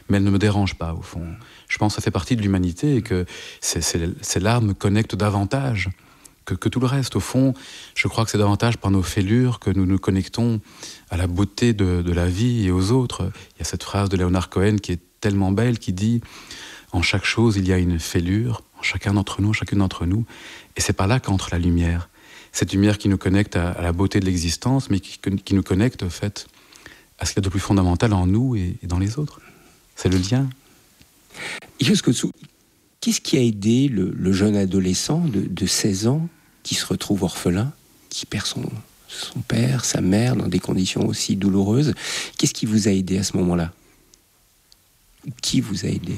mais elle ne me dérange pas, au fond. Je pense que ça fait partie de l'humanité et que l'art me connecte davantage que tout le reste. Au fond, je crois que c'est davantage par nos fêlures que nous nous connectons à la beauté de la vie et aux autres. Il y a cette phrase de Leonard Cohen qui est tellement belle, qui dit « En chaque chose, il y a une fêlure, en chacun d'entre nous, en chacune d'entre nous. » Et c'est par là qu'entre la lumière. Cette lumière qui nous connecte à la beauté de l'existence, mais qui nous connecte, en fait, à ce qu'il y a de plus fondamental en nous et dans les autres. C'est le lien. Qu'est-ce qui a aidé le jeune adolescent de 16 ans qui se retrouve orphelin, qui perd son père, sa mère, dans des conditions aussi douloureuses? Qu'est-ce qui vous a aidé à ce moment-là? Qui vous a aidé?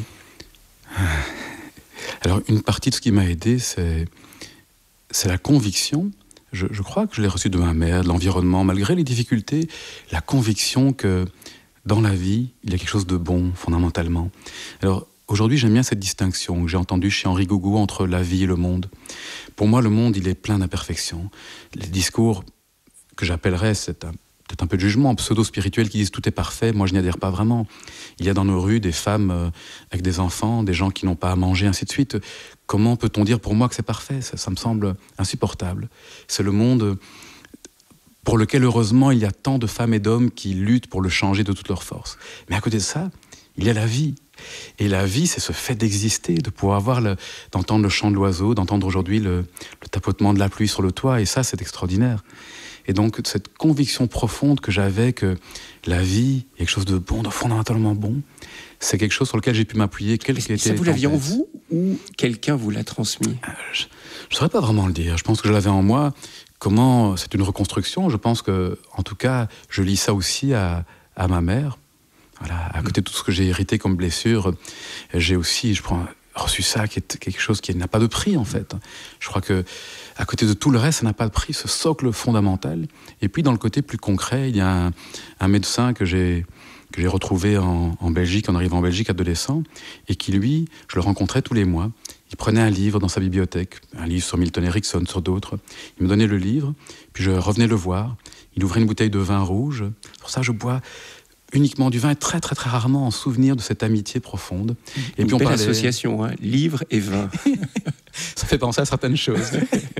Alors, une partie de ce qui m'a aidé, c'est la conviction. Je crois que je l'ai reçu de ma mère, de l'environnement, malgré les difficultés, la conviction que dans la vie, il y a quelque chose de bon, fondamentalement. Alors, aujourd'hui, j'aime bien cette distinction que j'ai entendue chez Henri Gougaud entre la vie et le monde. Pour moi, le monde, il est plein d'imperfections. Les discours que j'appellerais, c'est peut-être un peu de jugement pseudo-spirituel qui disent tout est parfait, moi je n'y adhère pas vraiment. Il y a dans nos rues des femmes avec des enfants, des gens qui n'ont pas à manger, ainsi de suite. Comment peut-on dire pour moi que c'est parfait? Ça me semble insupportable. C'est le monde pour lequel, heureusement, il y a tant de femmes et d'hommes qui luttent pour le changer de toute leur force. Mais à côté de ça, il y a la vie. Et la vie, c'est ce fait d'exister, de pouvoir d'entendre le chant de l'oiseau, d'entendre aujourd'hui le tapotement de la pluie sur le toit, et ça, c'est extraordinaire. Et donc, cette conviction profonde que j'avais que la vie est quelque chose de bon, de fondamentalement bon, c'est quelque chose sur lequel j'ai pu m'appuyer. Ça, vous l'aviez en vous ou quelqu'un vous l'a transmis? Je ne saurais pas vraiment le dire. Je pense que je l'avais en moi. Comment? C'est une reconstruction. Je pense que, en tout cas, je lis ça aussi à ma mère. Voilà, à côté de tout ce que j'ai hérité comme blessure, j'ai aussi reçu ça qui est quelque chose qui n'a pas de prix, en fait. Je crois que à côté de tout le reste, ça n'a pas de prix, ce socle fondamental. Et puis, dans le côté plus concret, il y a un médecin que j'ai retrouvé en Belgique, en arrivant en Belgique adolescent, et qui, lui, je le rencontrais tous les mois. Il prenait un livre dans sa bibliothèque, un livre sur Milton Erickson, sur d'autres. Il me donnait le livre, puis je revenais le voir. Il ouvrait une bouteille de vin rouge. Pour ça, je bois uniquement du vin et très, très, très rarement en souvenir de cette amitié profonde. Et une puis on belle parlait... association, hein, livre et vin. Ça fait penser à certaines choses.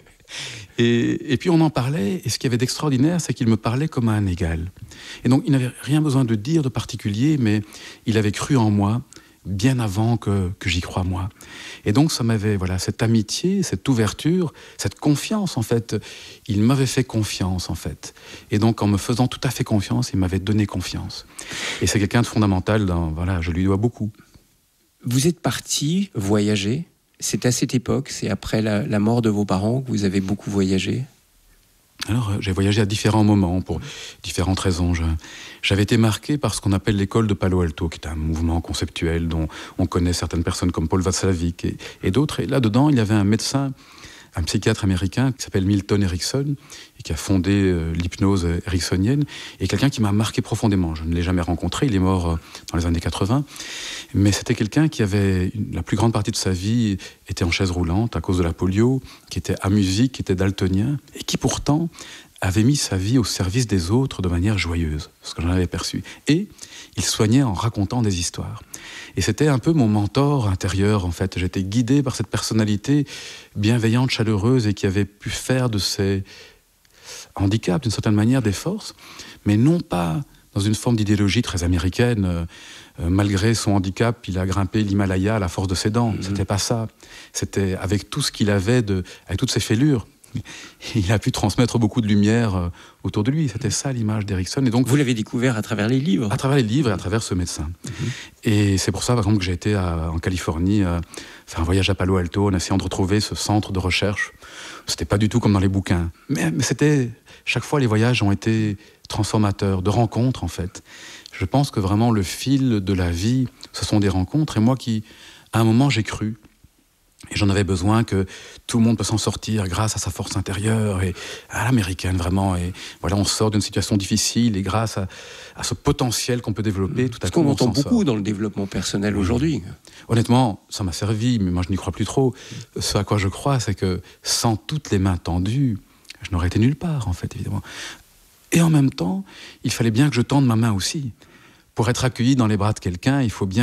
Et puis on en parlait, et ce qu'il y avait d'extraordinaire, c'est qu'il me parlait comme à un égal. Et donc il n'avait rien besoin de dire de particulier, mais il avait cru en moi bien avant que j'y croie moi. Et donc ça m'avait, cette amitié, cette ouverture, cette confiance en fait, il m'avait fait confiance en fait. Et donc en me faisant tout à fait confiance, il m'avait donné confiance. Et c'est quelqu'un de fondamental, je lui dois beaucoup. Vous êtes parti voyager? C'est à cette époque, c'est après la mort de vos parents que vous avez beaucoup voyagé? Alors, j'ai voyagé à différents moments, pour différentes raisons. J'avais été marqué par ce qu'on appelle l'école de Palo Alto, qui est un mouvement conceptuel dont on connaît certaines personnes comme Paul Václavic et d'autres. Et là-dedans, il y avait un médecin, un psychiatre américain qui s'appelle Milton Erickson, et qui a fondé l'hypnose ericksonienne, et quelqu'un qui m'a marqué profondément. Je ne l'ai jamais rencontré, il est mort dans les années 80, mais c'était quelqu'un qui avait, la plus grande partie de sa vie, était en chaise roulante à cause de la polio, qui était amusique, qui était daltonien, et qui pourtant avait mis sa vie au service des autres de manière joyeuse, ce que j'en avais perçu. Et il soignait en racontant des histoires. Et c'était un peu mon mentor intérieur, en fait. J'étais guidé par cette personnalité bienveillante, chaleureuse, et qui avait pu faire de ses handicaps, d'une certaine manière, des forces, mais non pas dans une forme d'idéologie très américaine. Malgré son handicap, il a grimpé l'Himalaya à la force de ses dents. C'était pas ça. C'était avec tout ce qu'il avait, avec toutes ses fêlures. Il a pu transmettre beaucoup de lumière autour de lui. C'était ça l'image d'Erickson. Et donc, vous l'avez découvert à travers les livres? À travers les livres et à travers ce médecin. Et c'est pour ça, par exemple, que j'ai été en Californie, faire un voyage à Palo Alto en essayant de retrouver ce centre de recherche. C'était pas du tout comme dans les bouquins. Mais c'était... Chaque fois, les voyages ont été transformateurs, de rencontres, en fait. Je pense que vraiment, le fil de la vie, ce sont des rencontres. Et moi à un moment, j'ai cru. Et j'en avais besoin, que tout le monde peut s'en sortir grâce à sa force intérieure et à l'américaine, vraiment. Et voilà, on sort d'une situation difficile et grâce à ce potentiel qu'on peut développer, tout à coup, ce qu'on entend beaucoup sort. dans le développement personnel aujourd'hui. Honnêtement, ça m'a servi, mais moi je n'y crois plus trop. Ce à quoi je crois, c'est que sans toutes les mains tendues, je n'aurais été nulle part, en fait, évidemment. Et en même temps, il fallait bien que je tende ma main aussi. Pour être accueilli dans les bras de quelqu'un, il faut bien